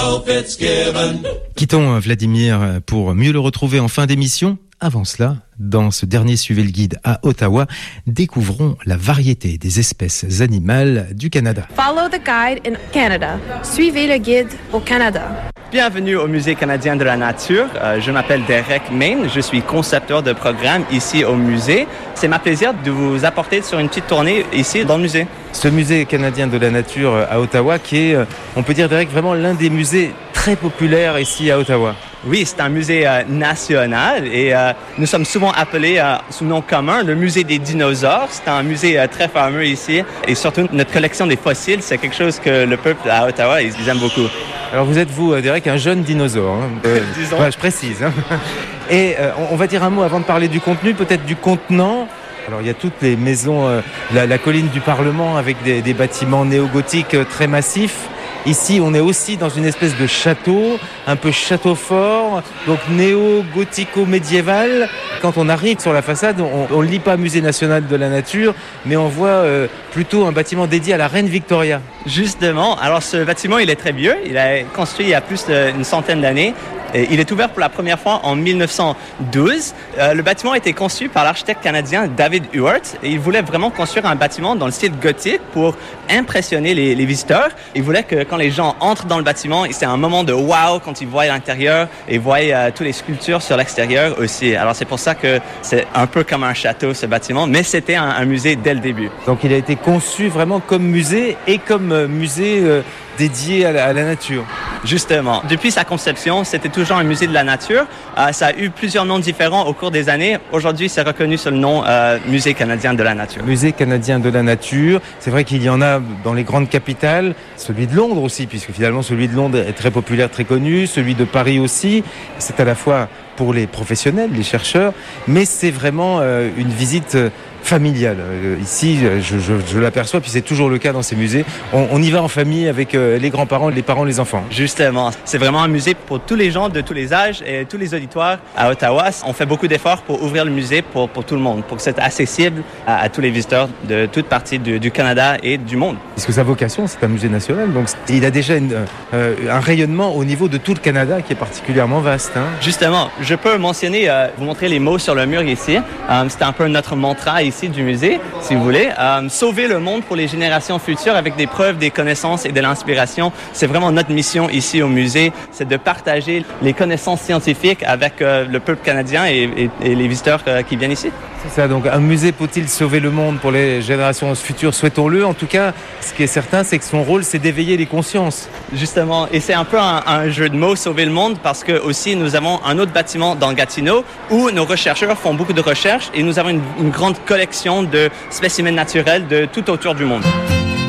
Quittons Vladimir pour mieux le retrouver en fin d'émission. Avant cela, dans ce dernier Suivez le guide à Ottawa, découvrons la variété des espèces animales du Canada. Follow the guide in Canada. Suivez le guide au Canada. Bienvenue au Musée canadien de la nature. Je m'appelle Derek Main. Je suis concepteur de programme ici au musée. C'est ma plaisir de vous apporter sur une petite tournée ici dans le musée. Ce musée canadien de la nature à Ottawa qui est, on peut dire Derek, vraiment l'un des musées très populaires ici à Ottawa. Oui, c'est un musée national et nous sommes souvent appelés sous nom commun le musée des dinosaures. C'est un musée très fameux ici et surtout notre collection des fossiles, c'est quelque chose que le peuple à Ottawa, ils aiment beaucoup. Alors vous êtes, vous, Derek, un jeune dinosaure. Disons. Ouais, je précise. Et on va dire un mot avant de parler du contenu, peut-être du contenant. Alors il y a toutes les maisons, la colline du Parlement avec des bâtiments néo-gothiques très massifs. Ici, on est aussi dans une espèce de château, un peu château fort, donc néo-gothico-médiéval. Quand on arrive sur la façade, on ne lit pas Musée national de la nature, mais on voit plutôt un bâtiment dédié à la reine Victoria. Justement, alors ce bâtiment, il est très vieux. Il a été construit il y a plus d'une centaine d'années. Il est ouvert pour la première fois en 1912. Le bâtiment a été conçu par l'architecte canadien David Ewart. Et il voulait vraiment construire un bâtiment dans le style gothique pour impressionner les visiteurs. Il voulait que quand les gens entrent dans le bâtiment, c'est un moment de wow quand ils voient l'intérieur et voient toutes les sculptures sur l'extérieur aussi. Alors c'est pour ça que c'est un peu comme un château ce bâtiment, mais c'était un musée dès le début. Donc il a été conçu vraiment comme musée et comme musée dédié à la nature. Justement. Depuis sa conception, c'était toujours un musée de la nature. Ça a eu plusieurs noms différents au cours des années. Aujourd'hui, c'est reconnu sous le nom Musée canadien de la nature. Musée canadien de la nature. C'est vrai qu'il y en a dans les grandes capitales. Celui de Londres aussi, puisque finalement celui de Londres est très populaire, très connu. Celui de Paris aussi. C'est à la fois pour les professionnels, les chercheurs, mais c'est vraiment une visite familiale. Ici, je l'aperçois, puis c'est toujours le cas dans ces musées. On y va en famille avec les grands-parents, les parents, les enfants. Justement, c'est vraiment un musée pour tous les gens de tous les âges et tous les auditoires. À Ottawa, on fait beaucoup d'efforts pour ouvrir le musée pour tout le monde, pour que c'est accessible à tous les visiteurs de toutes parties du Canada et du monde. Puisque sa vocation, c'est un musée national, donc il a déjà un rayonnement au niveau de tout le Canada qui est particulièrement vaste. Hein. Justement, je peux mentionner, vous montrer les mots sur le mur ici. C'est un peu notre mantra ici du musée, si vous voulez. Sauver le monde pour les générations futures avec des preuves, des connaissances et de l'inspiration. C'est vraiment notre mission ici au musée, c'est de partager les connaissances scientifiques avec le peuple canadien et les visiteurs qui viennent ici. C'est ça, donc un musée peut-il sauver le monde pour les générations futures? Souhaitons-le. En tout cas, ce qui est certain, c'est que son rôle, c'est d'éveiller les consciences. Justement, et c'est un peu un jeu de mots, sauver le monde, parce que aussi nous avons un autre bâtiment dans Gatineau où nos chercheurs font beaucoup de recherches et nous avons une grande collection de spécimens naturels de tout autour du monde.